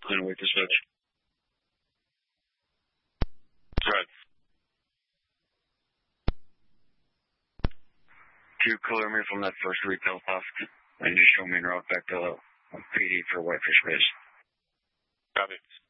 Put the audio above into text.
Clean away the switch. Right. 2, clear me from that first retail task, and just show me en route back to PD for Whitefish Base. Copy.